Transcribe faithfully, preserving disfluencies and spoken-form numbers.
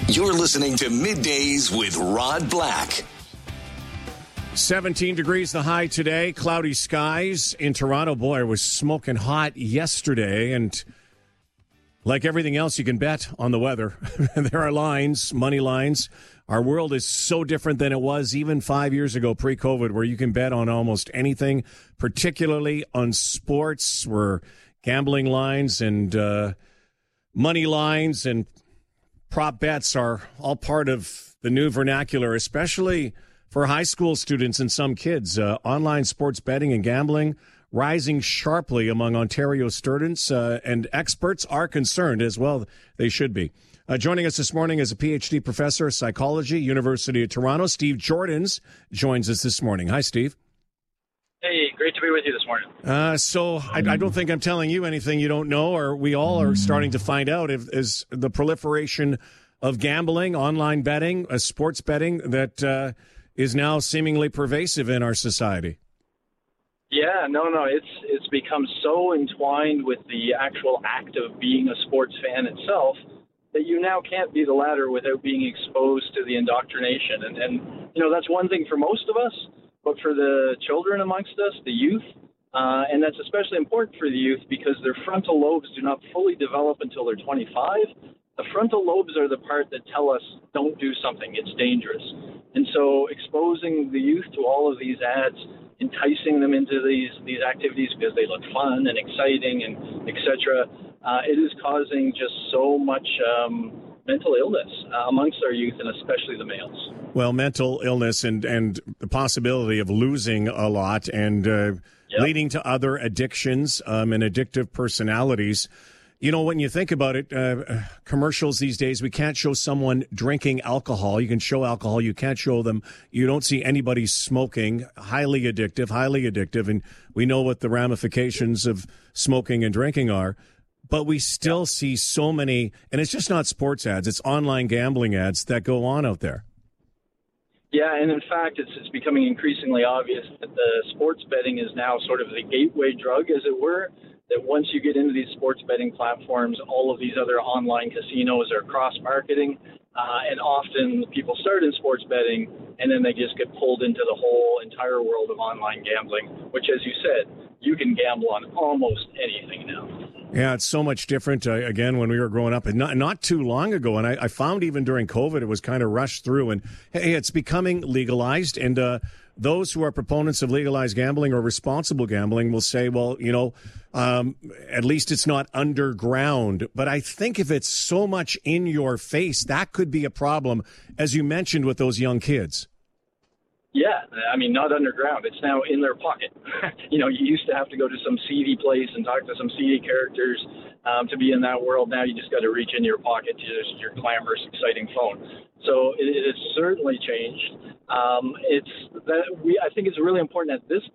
You're listening to Middays with Rod Black. seventeen degrees the high today, cloudy skies in Toronto. Boy, it was smoking hot yesterday, and like everything else, you can bet on the weather. There are lines, money lines. Our world is so different than it was even five years ago, pre-COVID, where you can bet on almost anything, particularly on sports, where gambling lines and uh, money lines and prop bets are all part of the new vernacular, especially for high school students and some kids. Uh, online sports betting and gambling rising sharply among Ontario students, uh, and experts are concerned as well. They should be. Uh, joining us this morning is a P H D professor of psychology, University of Toronto. Steve Jordans joins us this morning. Hi, Steve. Hey, great to be with you this morning. Uh, so I, I don't think I'm telling you anything you don't know, or we all are starting to find out, if, is the proliferation of gambling, online betting, uh, sports betting that uh, is now seemingly pervasive in our society. Yeah, no, no, it's it's become so entwined with the actual act of being a sports fan itself that you now can't be the latter without being exposed to the indoctrination. And, and you know, that's one thing for most of us, but for the children amongst us, the youth, uh, and that's especially important for the youth because their frontal lobes do not fully develop until they're twenty-five. The frontal lobes are the part that tell us don't do something, it's dangerous. And so exposing the youth to all of these ads, enticing them into these these activities because they look fun and exciting and et cetera, uh, it is causing just so much um, mental illness uh, amongst our youth and especially the males. Well, mental illness and, and the possibility of losing a lot and uh, yep. leading to other addictions um, and addictive personalities. You know, when you think about it, uh, commercials these days, we can't show someone drinking alcohol. You can show alcohol. You can't show them. You don't see anybody smoking. Highly addictive, highly addictive. And we know what the ramifications of smoking and drinking are. But we still yeah. see so many, and it's just not sports ads. It's online gambling ads that go on out there. Yeah, and in fact, it's, it's becoming increasingly obvious that the sports betting is now sort of the gateway drug, as it were. That once you get into these sports betting platforms, all of these other online casinos are cross-marketing, uh, and often people start in sports betting, and then they just get pulled into the whole entire world of online gambling, which, as you said, you can gamble on almost anything now. Yeah, it's so much different, uh, again, when we were growing up, and not, not too long ago, and I, I found even during COVID, it was kind of rushed through, and hey, it's becoming legalized, and uh, those who are proponents of legalized gambling or responsible gambling will say, well, you know, um, at least it's not underground. But I think if it's so much in your face, that could be a problem, as you mentioned with those young kids. Yeah, I mean, not underground. It's now in their pocket. You know, you used to have to go to some seedy place and talk to some seedy characters um, to be in that world. Now you just got to reach into your pocket to just your glamorous, exciting phone. So it, it's certainly changed. Um, it's that we. I think it's really important at this